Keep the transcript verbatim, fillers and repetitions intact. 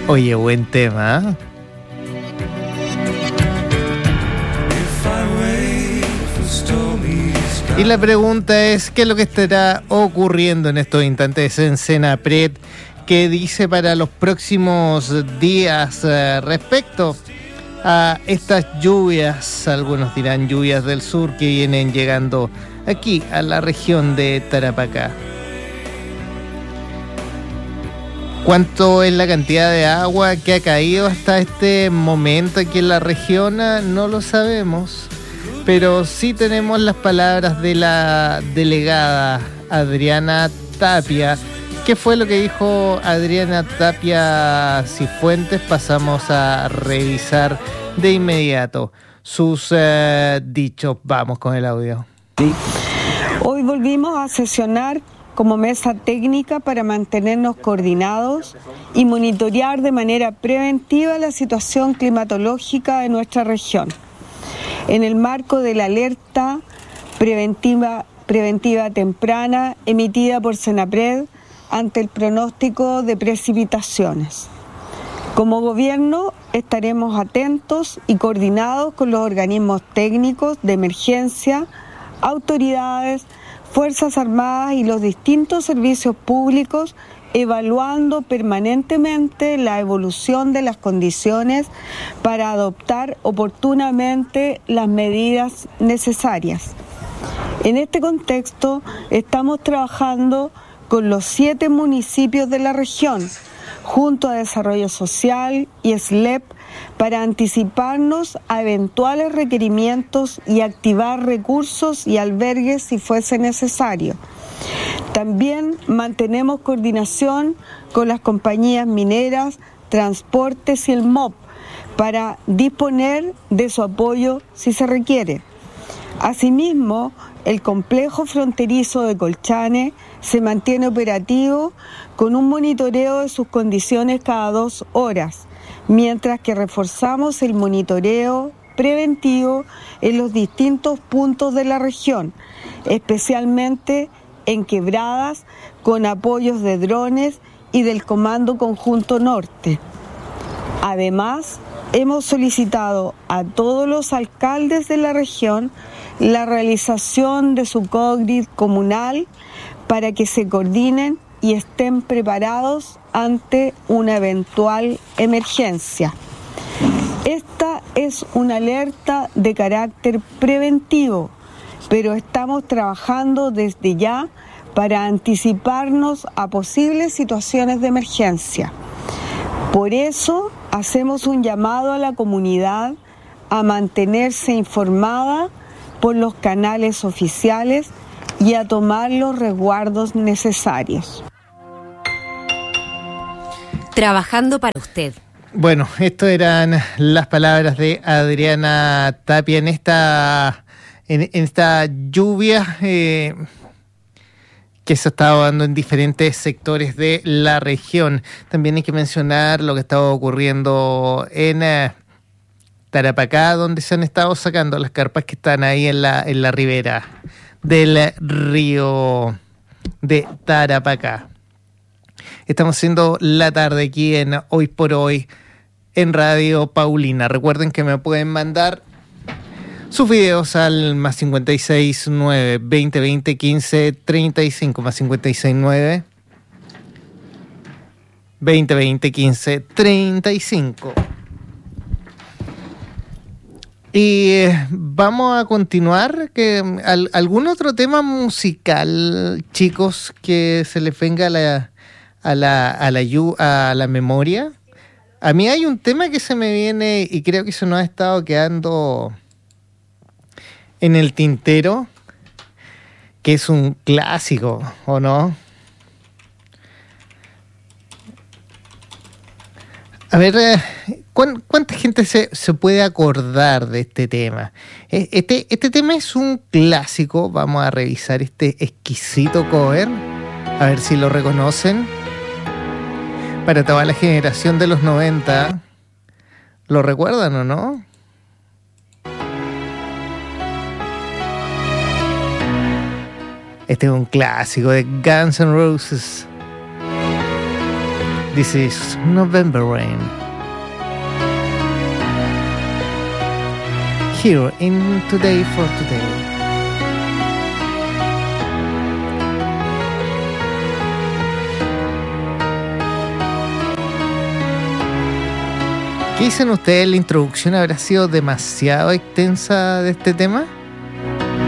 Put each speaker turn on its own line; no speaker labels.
Oye, buen tema, ¿eh? Y la pregunta es, ¿qué es lo que estará ocurriendo en estos instantes en Senapred? ¿Qué dice para los próximos días eh, respecto a estas lluvias? Algunos dirán lluvias del sur que vienen llegando aquí a la región de Tarapacá. ¿Cuánto es la cantidad de agua que ha caído hasta este momento aquí en la región? No lo sabemos, pero sí tenemos las palabras de la delegada Adriana Tapia. ¿Qué fue lo que dijo Adriana Tapia Cifuentes? Pasamos a revisar de inmediato sus eh, dichos. Vamos con el audio.
Sí. Hoy volvimos a sesionar como mesa técnica para mantenernos coordinados y monitorear de manera preventiva la situación climatológica de nuestra región. En el marco de la alerta preventiva, preventiva temprana emitida por Senapred ante el pronóstico de precipitaciones. Como gobierno estaremos atentos y coordinados con los organismos técnicos de emergencia, autoridades, Fuerzas Armadas y los distintos servicios públicos, evaluando permanentemente la evolución de las condiciones para adoptar oportunamente las medidas necesarias. En este contexto, estamos trabajando con los siete municipios de la región, junto a Desarrollo Social y S L E P, para anticiparnos a eventuales requerimientos y activar recursos y albergues si fuese necesario. También mantenemos coordinación con las compañías mineras, transportes y el M O P para disponer de su apoyo si se requiere. Asimismo, el complejo fronterizo de Colchane se mantiene operativo con un monitoreo de sus condiciones cada dos horas, mientras que reforzamos el monitoreo preventivo en los distintos puntos de la región, especialmente en quebradas, con apoyos de drones y del Comando Conjunto Norte. Además, hemos solicitado a todos los alcaldes de la región la realización de su COGRID comunal para que se coordinen y estén preparados ante una eventual emergencia. Esta es una alerta de carácter preventivo, pero estamos trabajando desde ya para anticiparnos a posibles situaciones de emergencia. Por eso hacemos un llamado a la comunidad a mantenerse informada por los canales oficiales y a tomar los resguardos necesarios.
Trabajando para usted.
Bueno, esto eran las palabras de Adriana Tapia en esta, en, en esta lluvia eh, que se está dando en diferentes sectores de la región. También hay que mencionar lo que está ocurriendo en eh, Tarapacá, donde se han estado sacando las carpas que están ahí en la, en la ribera del río de Tarapacá. Estamos haciendo la tarde aquí en Hoy por Hoy en Radio Paulina. Recuerden que me pueden mandar sus videos al más cincuenta y seis nueve veinte veinte quince treinta y cinco, más cincuenta y seis nueve veinte veinte quince treinta y cinco. Y eh, vamos a continuar. Que, al, ¿algún otro tema musical, chicos, que se les venga a la, a la, a la, a la memoria? A mí hay un tema que se me viene y creo que se nos ha estado quedando en el tintero, que es un clásico, ¿o no? A ver, ¿cuánta gente se, se puede acordar de este tema? Este, este tema es un clásico. Vamos a revisar este exquisito cover, a ver si lo reconocen. Para toda la generación de los noventa, ¿lo recuerdan o no? Este es un clásico de Guns N' Roses. This is November Rain. Here in Today for Today. ¿Qué dicen ustedes? ¿La introducción habrá sido demasiado extensa de este tema?